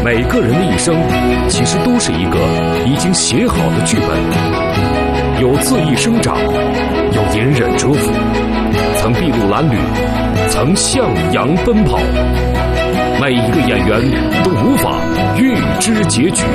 每个人的一生，其实都是一个已经写好的剧本，有恣意生长，有隐忍蛰伏，曾筚路蓝缕，曾向阳奔跑。每一个演员都无法预知结局。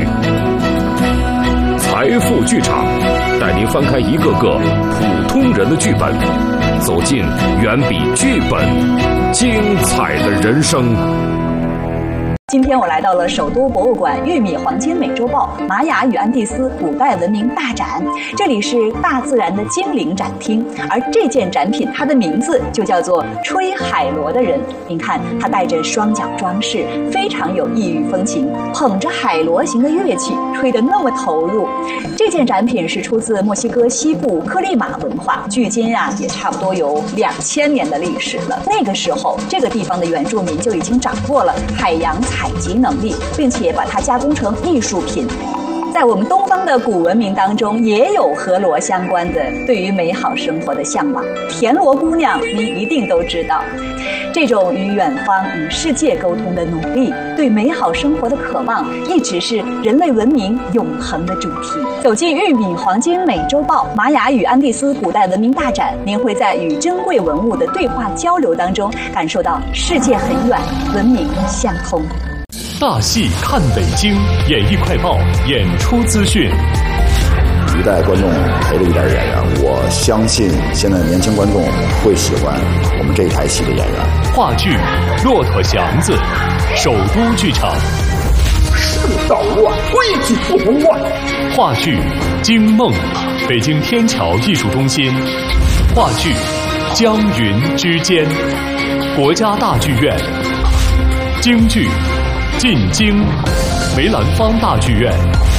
财富剧场带您翻开一个个普通人的剧本，走进远比剧本精彩的人生。 今天我来到了首都博物馆玉米黄金美洲豹玛雅与安第斯古代文明大展，这里是大自然的精灵展厅，而这件展品它的名字就叫做吹海螺的人。您看，他带着双脚装饰，非常有异域风情，捧着海螺形的乐器，吹得那么投入。这件展品是出自墨西哥西部克利马文化，距今也差不多有2000年的历史了。那个时候，这个地方的原住民就已经掌握了海洋采集能力，并且把它加工成艺术品。在我们东方的古文明当中，也有和螺相关的对于美好生活的向往。田螺姑娘，您一定都知道，这种与远方、与世界沟通的努力，对美好生活的渴望，一直是人类文明永恒的主题。走进玉米黄金美洲豹玛雅与安第斯古代文明大展，您会在与珍贵文物的对话交流当中，感受到世界很远，文明相通。 大戏看北京，演艺快报演出资讯。 一代观众陪着一代演员，我相信现在的年轻观众会喜欢我们这一台戏的演员。 话剧《骆驼祥子》，首都剧场。 世道乱，规矩不能乱。 话剧《惊梦》，北京天桥艺术中心。话剧《江云之间》，国家大剧院。京剧进京，梅兰芳大剧院。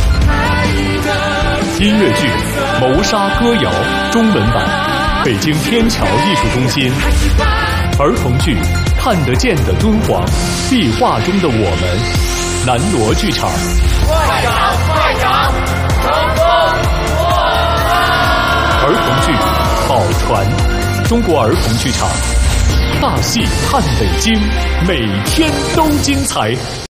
音乐剧《谋杀歌谣》中文版，北京天桥艺术中心。儿童剧《看得见的敦煌》，壁画中的我们，南锣剧场。 快长快长，成功儿童剧《宝船》，中国儿童剧场。大戏看北京，每天都精彩。